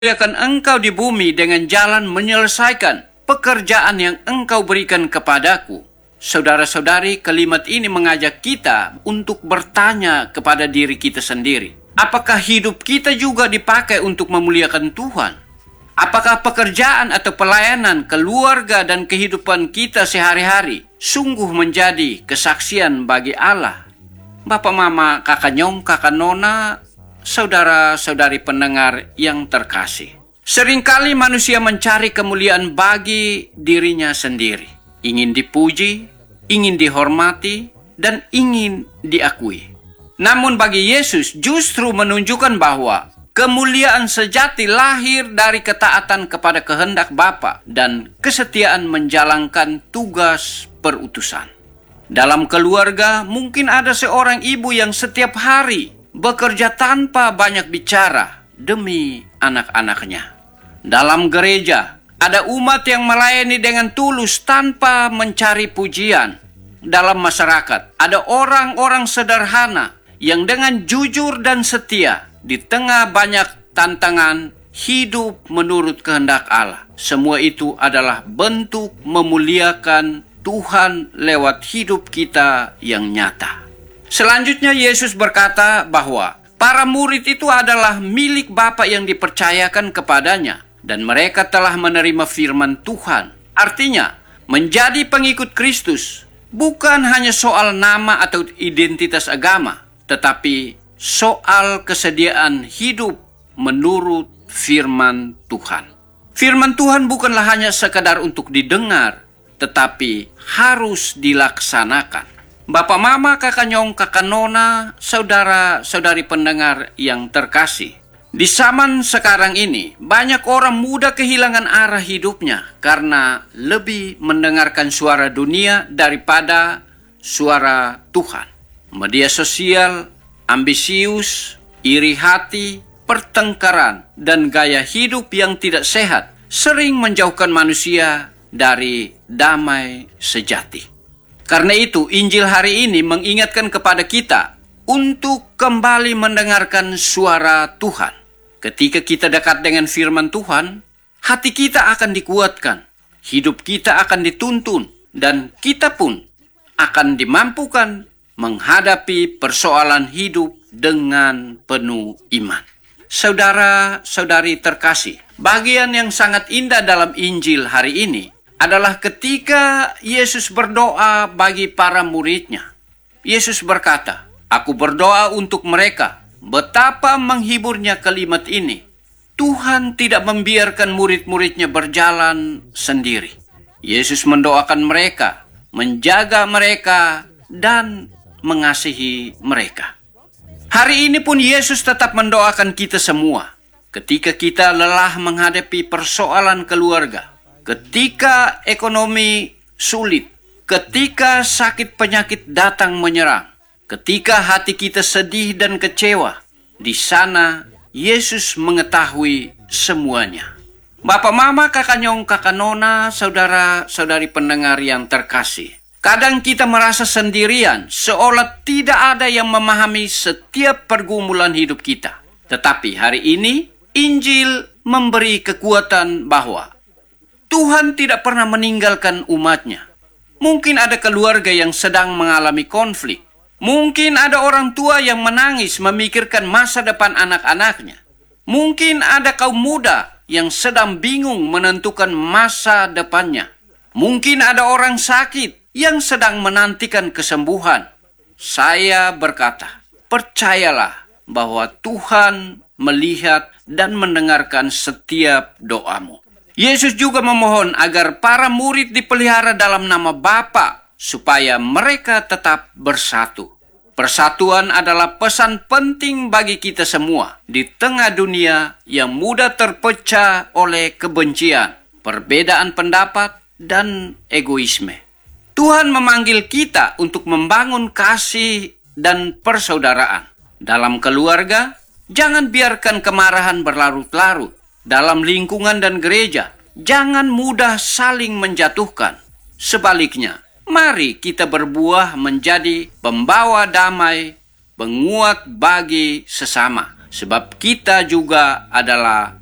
memuliakan Engkau di bumi dengan jalan menyelesaikan pekerjaan yang Engkau berikan kepadaku. Saudara-saudari, kalimat ini mengajak kita untuk bertanya kepada diri kita sendiri. Apakah hidup kita juga dipakai untuk memuliakan Tuhan? Apakah pekerjaan atau pelayanan, keluarga, dan kehidupan kita sehari-hari sungguh menjadi kesaksian bagi Allah? Bapak, Mama, Kakak Nyong, Kakak Nona, saudara-saudari pendengar yang terkasih. Seringkali manusia mencari kemuliaan bagi dirinya sendiri. Ingin dipuji, ingin dihormati, dan ingin diakui. Namun bagi Yesus justru menunjukkan bahwa kemuliaan sejati lahir dari ketaatan kepada kehendak Bapa dan kesetiaan menjalankan tugas perutusan. Dalam keluarga, mungkin ada seorang ibu yang setiap hari bekerja tanpa banyak bicara demi anak-anaknya. Dalam gereja, ada umat yang melayani dengan tulus tanpa mencari pujian. Dalam masyarakat, ada orang-orang sederhana yang dengan jujur dan setia di tengah banyak tantangan hidup menurut kehendak Allah. Semua itu adalah bentuk memuliakan Tuhan lewat hidup kita yang nyata. Selanjutnya Yesus berkata bahwa para murid itu adalah milik Bapa yang dipercayakan kepadanya dan mereka telah menerima firman Tuhan. Artinya, menjadi pengikut Kristus bukan hanya soal nama atau identitas agama, tetapi soal kesediaan hidup menurut firman Tuhan. Firman Tuhan bukanlah hanya sekadar untuk didengar, tetapi harus dilaksanakan. Bapak, Mama, Kakak Nyong, Kakak Nona, saudara-saudari pendengar yang terkasih. Di zaman sekarang ini, banyak orang muda kehilangan arah hidupnya karena lebih mendengarkan suara dunia daripada suara Tuhan. Media sosial, ambisius, iri hati, pertengkaran, dan gaya hidup yang tidak sehat sering menjauhkan manusia dari damai sejati. Karena itu, Injil hari ini mengingatkan kepada kita untuk kembali mendengarkan suara Tuhan. Ketika kita dekat dengan firman Tuhan, hati kita akan dikuatkan, hidup kita akan dituntun, dan kita pun akan dimampukan menghadapi persoalan hidup dengan penuh iman. Saudara-saudari terkasih, bagian yang sangat indah dalam Injil hari ini adalah ketika Yesus berdoa bagi para muridnya. Yesus berkata, "Aku berdoa untuk mereka." Betapa menghiburnya kalimat ini. Tuhan tidak membiarkan murid-muridnya berjalan sendiri. Yesus mendoakan mereka, menjaga mereka, dan mengasihi mereka. Hari ini pun Yesus tetap mendoakan kita semua. Ketika kita lelah menghadapi persoalan keluarga, ketika ekonomi sulit, ketika sakit penyakit datang menyerang, ketika hati kita sedih dan kecewa, di sana Yesus mengetahui semuanya. Bapak, Mama, Kakak Nyong, Kakak Nona, saudara-saudari pendengar yang terkasih. Kadang kita merasa sendirian, seolah tidak ada yang memahami setiap pergumulan hidup kita. Tetapi hari ini, Injil memberi kekuatan bahwa Tuhan tidak pernah meninggalkan umatnya. Mungkin ada keluarga yang sedang mengalami konflik. Mungkin ada orang tua yang menangis memikirkan masa depan anak-anaknya. Mungkin ada kaum muda yang sedang bingung menentukan masa depannya. Mungkin ada orang sakit yang sedang menantikan kesembuhan. Saya berkata, percayalah bahwa Tuhan melihat dan mendengarkan setiap doamu. Yesus juga memohon agar para murid dipelihara dalam nama Bapa, supaya mereka tetap bersatu. Persatuan adalah pesan penting bagi kita semua di tengah dunia yang mudah terpecah oleh kebencian, perbedaan pendapat, dan egoisme. Tuhan memanggil kita untuk membangun kasih dan persaudaraan. Dalam keluarga, jangan biarkan kemarahan berlarut-larut. Dalam lingkungan dan gereja, jangan mudah saling menjatuhkan. Sebaliknya, mari kita berbuah menjadi pembawa damai, penguat bagi sesama. Sebab kita juga adalah